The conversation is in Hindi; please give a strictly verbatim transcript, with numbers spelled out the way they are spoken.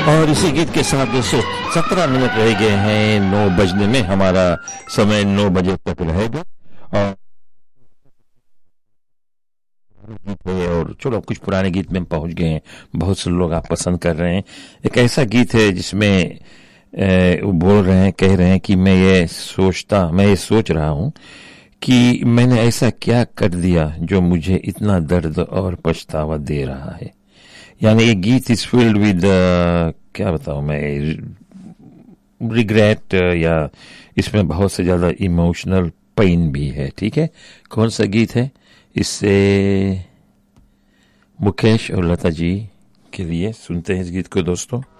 और इसी गीत के साथ दोस्तों सत्रह मिनट रह गए हैं नौ बजने में, हमारा समय नौ बजे तक रहेगा। और गीत है, और चलो कुछ पुराने गीत में हम पहुंच गए हैं, बहुत से लोग आप पसंद कर रहे हैं। एक ऐसा गीत है जिसमें ए, वो बोल रहे हैं, कह रहे हैं कि मैं ये सोचता मैं ये सोच रहा हूं कि मैंने ऐसा क्या कर दिया जो मुझे इतना दर्द और पछतावा दे रहा है। यानी ये गीत इज फिल्ड विद क्या बताऊं मैं, रिग्रेट, या इसमें बहुत से ज्यादा इमोशनल पेन भी है। ठीक है, कौन सा गीत है? इससे मुकेश और लता जी के लिए सुनते हैं इस गीत को दोस्तों।